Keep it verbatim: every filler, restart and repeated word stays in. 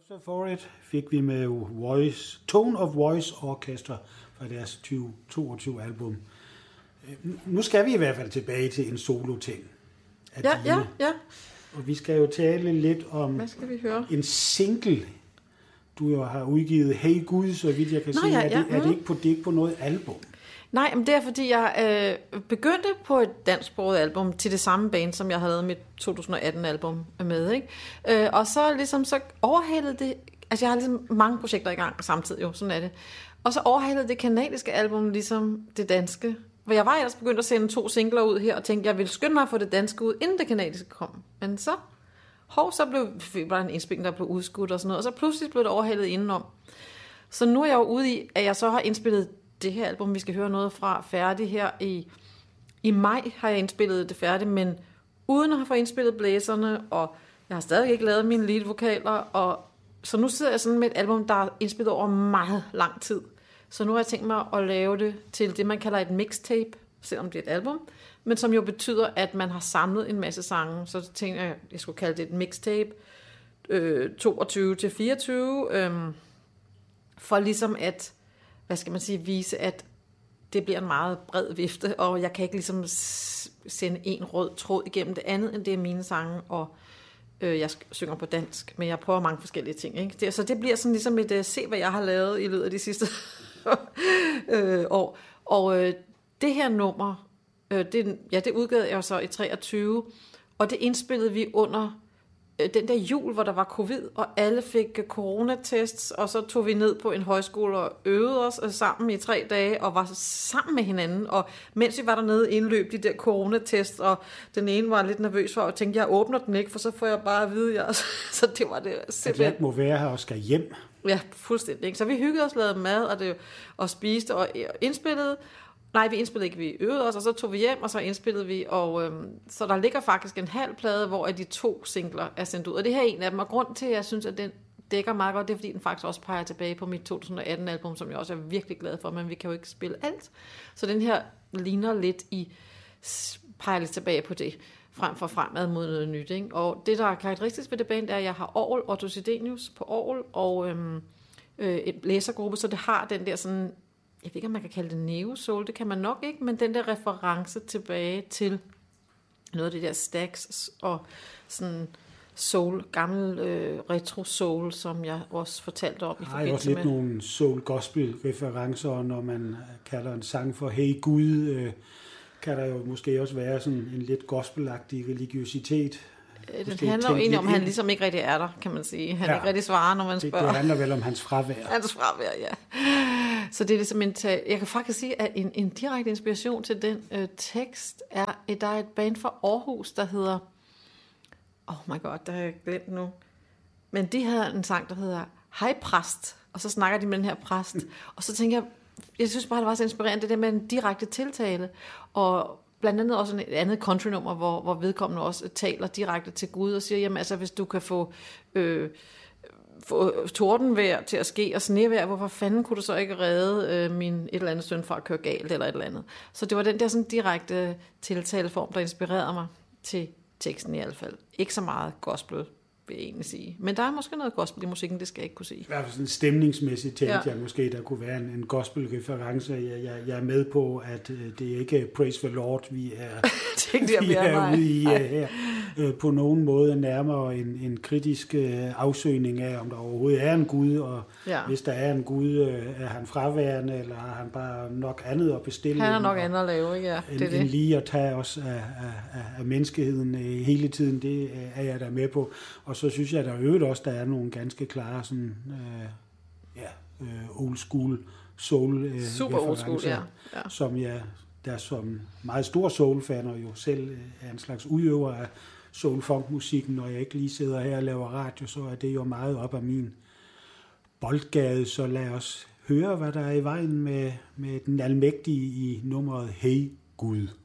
Love For It fik vi med Voice, Tone of Voice Orchestra fra deres tyve toogtyve album. Nu skal vi i hvert fald tilbage til en solo-ting. Ja, ja, ja. Og vi skal jo tale lidt om Hvad skal vi høre? En single, du jo har udgivet. Hey Gud, så vidt jeg kan Nå, sige. ja, Er, det, ja. er det ikke på, det ikke på noget album? Nej, men det er fordi, jeg øh, begyndte på et dansksproget album til det samme band, som jeg havde lavet mit to tusind atten album med. Ikke? Øh, og så ligesom så overhalede det, altså jeg har ligesom mange projekter i gang samtidig jo, sådan er det. Og så overhalede det kanadiske album ligesom det danske. For jeg var ellers begyndt at sende to singler ud her, og tænkte, jeg ville skynde mig at få det danske ud, inden det kanadiske kom. Men så, hov, så blev bare en indspilning, der blev udskudt og sådan noget, og så pludselig blev det overhalet indenom. Så nu er jeg jo ude i, at jeg så har indspillet det her album, vi skal høre noget fra, færdig her i, i maj har jeg indspillet det færdigt, men uden at have fået indspillet blæserne, og jeg har stadig ikke lavet mine leadvokaler, og så nu sidder jeg sådan med et album, der er indspillet over meget lang tid. Så nu har jeg tænkt mig at lave det til det, man kalder et mixtape, selvom det er et album, men som jo betyder, at man har samlet en masse sange, så tænkte jeg, at jeg skulle kalde det et mixtape, øh, toogtyve til fireogtyve, øh, for ligesom at hvad skal man sige, vise, at det bliver en meget bred vifte, og jeg kan ikke ligesom sende en rød tråd igennem det andet, end det er mine sange, og øh, jeg synger på dansk, men jeg prøver mange forskellige ting. Ikke? Det, så det bliver sådan ligesom et, uh, se hvad jeg har lavet i løbet af de sidste øh, år. Og øh, det her nummer, øh, det, ja, det udgav jeg så i treogtyve, og det indspillede vi under den der jul, hvor der var covid, og alle fik coronatests, og så tog vi ned på en højskole og øvede os sammen i tre dage, og var sammen med hinanden, og mens vi var dernede indløb de der coronatests, og den ene var lidt nervøs for, og tænkte, jeg åbner den ikke, for så får jeg bare at vide, jeg. Så det var det simpelthen. At jeg må være her og skal hjem. Ja, fuldstændig. Ikke? Så vi hyggede os, lavede mad, og, det, og spiste, og indspillede. Nej, vi indspillede ikke, vi øvede os, og så tog vi hjem, og så indspillede vi, og øhm, så der ligger faktisk en halv plade, hvor de to singler er sendt ud, og det her er en af dem, og grund til, at jeg synes, at den dækker meget godt, det er, fordi den faktisk også peger tilbage på mit to tusind atten album, som jeg også er virkelig glad for, men vi kan jo ikke spille alt, så den her ligner lidt i, peger lidt tilbage på det, frem for fremad mod noget nyt, ikke? Og det, der er karakteristisk ved det band, er, at jeg har orgel, Otto Sidenius på orgel, og øhm, øh, et blæsergruppe, så det har den der sådan, jeg ved ikke, om man kan kalde det neo-soul, det kan man nok ikke, men den der reference tilbage til noget af det der Stax og sådan soul, gammel øh, retro-soul, som jeg også fortalte om i forbindelse med. Der er også lidt med nogle soul-gospel-referencer, når man kalder en sang for Hey Gud, øh, kan der jo måske også være sådan en lidt gospelagtig religiøsitet. Det handler jo egentlig om, at han ligesom ikke rigtig er der, kan man sige. Han ja, ikke rigtig svarer, når man spørger. Det, det handler vel om hans fravær. Hans fravær, ja. Så det er ligesom en ta- jeg kan faktisk sige, at en, en direkte inspiration til den øh, tekst er, at der er et band fra Aarhus, der hedder, oh my god, der har jeg glemt nu, men de havde en sang, der hedder Hej præst, og så snakker de med den her præst, og så tænker jeg, jeg synes bare, det var så inspirerende, det der med en direkte tiltale, og blandt andet også et andet countrynummer, hvor, hvor vedkommende også taler direkte til Gud og siger, jamen altså, hvis du kan få, øh, få tordenvejr til at ske og snevejr, hvorfor fanden kunne du så ikke redde øh, min et eller andet søn fra at køre galt eller et eller andet. Så det var den der sådan direkte tiltaleform, der inspirerede mig til teksten i hvert fald. Ikke så meget gospel, vil jeg egentlig sige. Men der er måske noget gospel i musikken, det skal jeg ikke kunne sige. I hvert fald sådan stemningsmæssigt tænkte ja. jeg måske, der kunne være en, en gospel-reference. Jeg, jeg, jeg er med på, at uh, det er ikke Praise the Lord, vi er, vi er ude i uh, her. Uh, på nogen måde nærmere en, en kritisk uh, afsøgning af, om der overhovedet er en Gud, og ja. hvis der er en Gud, uh, er han fraværende, eller har han bare nok andet at bestille? Han har nok andet at lave, ikke? Ja, en, det er det. En lige at tage os af, af, af menneskeheden uh, hele tiden, det uh, er jeg der med på. Og så synes jeg, der øvrigt også, der er nogle ganske klare sådan, øh, ja, øh, old school soul øh, Super old school, ja. ja. Som jeg, der som meget stor soul-faner jo selv øh, er en slags udøver af soul-funk-musikken. Når jeg ikke lige sidder her og laver radio, så er det jo meget op af min boldgade. Så lad os høre, hvad der er i vejen med, med den almægtige i nummeret Hey Gud.